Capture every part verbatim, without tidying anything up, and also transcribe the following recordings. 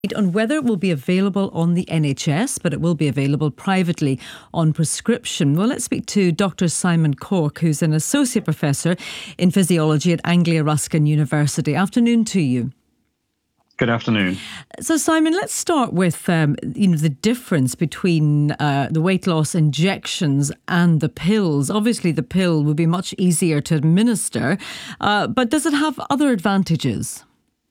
on whether it will be available on the N H S, but it will be available privately on prescription. Well, let's speak to Doctor Simon Cork, who's an associate professor in physiology at Anglia Ruskin University. Afternoon to you. Good afternoon. So, Simon, let's start with um, you know the difference between uh, the weight loss injections and the pills. Obviously, the pill would be much easier to administer, uh, but does it have other advantages?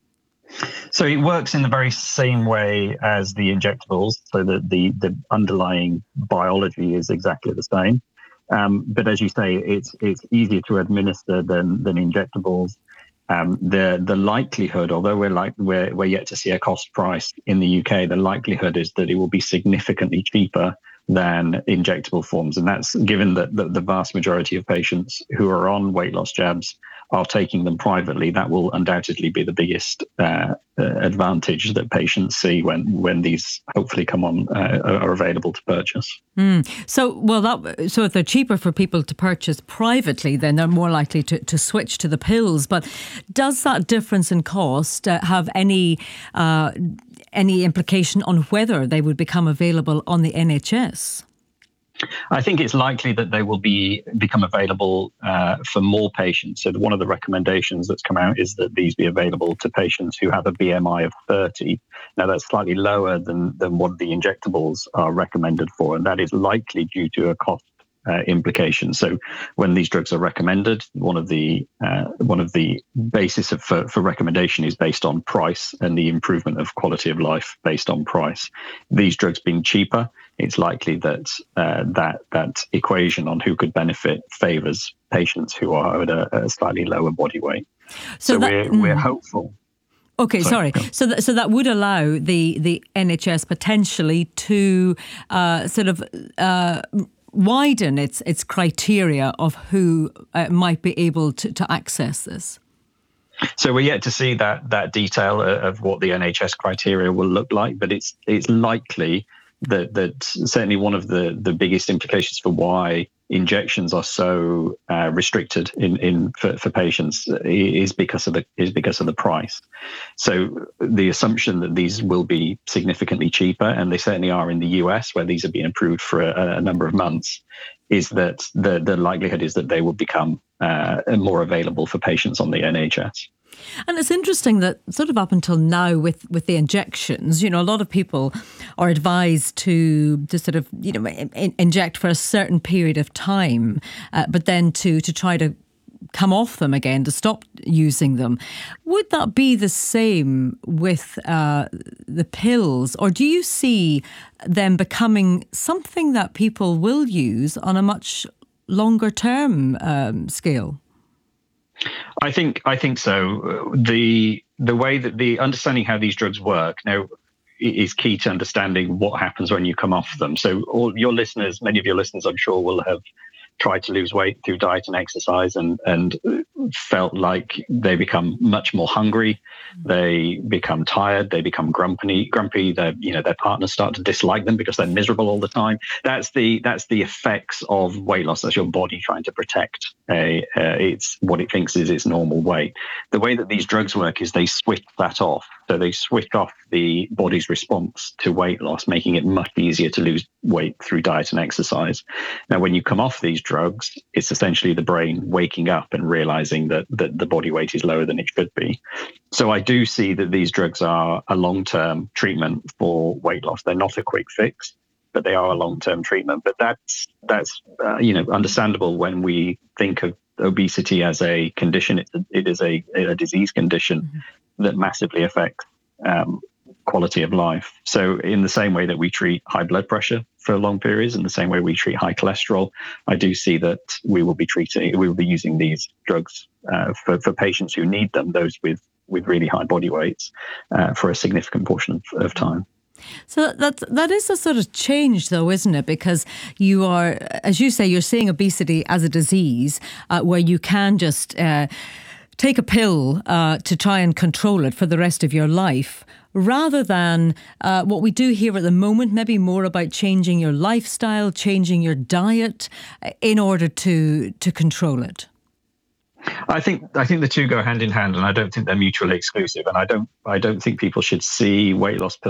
So it works in the very same way as the injectables, so that the, the underlying biology is exactly the same. Um, but as you say, it's it's easier to administer than than injectables. Um, the the likelihood, although we're like we're we're yet to see a cost price in the U K, the likelihood is that it will be significantly cheaper than injectable forms, and that's given that the, the vast majority of patients who are on weight loss jabs are taking them privately. That will undoubtedly be the biggest uh, uh, advantage that patients see when when these hopefully come on uh, are available to purchase. Mm. So, well, that so if they're cheaper for people to purchase privately, then they're more likely to, to switch to the pills. But does that difference in cost uh, have any uh, any implication on whether they would become available on the N H S? I think it's likely that they will be become available uh, for more patients. So one of the recommendations that's come out is that these be available to patients who have a B M I of thirty. Now, that's slightly lower than, than what the injectables are recommended for, and that is likely due to a cost uh, implication. So when these drugs are recommended, one of the uh, one of the basis of, for, for recommendation is based on price and the improvement of quality of life based on price. These drugs being cheaper, it's likely that uh, that that equation on who could benefit favours patients who are at a, a slightly lower body weight. So, so that, we're mm. we're hopeful. Okay, sorry. sorry. So that so that would allow the the N H S potentially to uh, sort of uh, widen its its criteria of who uh, might be able to, to access this. So we're yet to see that that detail of what the N H S criteria will look like, but it's it's likely that that certainly one of the, the biggest implications for why injections are so uh, restricted in, in for, for patients is because of the is because of the price. So the assumption that these will be significantly cheaper, and they certainly are in the U S, where these have been approved for a, a number of months, is that the the likelihood is that they will become uh, more available for patients on the N H S. And it's interesting that sort of up until now with, with the injections, you know, a lot of people are advised to, to sort of, you know, in, inject for a certain period of time, uh, but then to, to try to come off them again, to stop using them. Would that be the same with uh, the pills, or do you see them becoming something that people will use on a much longer term um, scale? I think I think so. The the way that the understanding how these drugs work now is key to understanding what happens when you come off them. So all your listeners, many of your listeners, I'm sure, will have tried to lose weight through diet and exercise and and felt like they become much more hungry, they become tired, they become grumpy, grumpy. Their you know their partners start to dislike them because they're miserable all the time. That's the that's the effects of weight loss. That's your body trying to protect a uh, it's what it thinks is its normal weight. The way that these drugs work is they switch that off. So they switch off the body's response to weight loss, making it much easier to lose weight through diet and exercise. Now, when you come off these drugs, it's essentially the brain waking up and realizing that, that the body weight is lower than it should be. So I do see that these drugs are a long-term treatment for weight loss. They're not a quick fix, but they are a long-term treatment. But that's that's uh, you know understandable when we think of obesity as a condition. It, it is a, a disease condition mm-hmm. that massively affects um, quality of life. So in the same way that we treat high blood pressure for long periods, in the same way we treat high cholesterol, I do see that we will be treating, we will be using these drugs uh, for, for patients who need them, those with, with really high body weights, uh, for a significant portion of, of time. So that that is a sort of change, though, isn't it? Because you are, as you say, you're seeing obesity as a disease uh, where you can just uh, take a pill uh, to try and control it for the rest of your life, rather than uh, what we do here at the moment, maybe more about changing your lifestyle, changing your diet uh, in order to to control it. I think I think the two go hand in hand, and I don't think they're mutually exclusive. And I don't I don't think people should see weight loss pills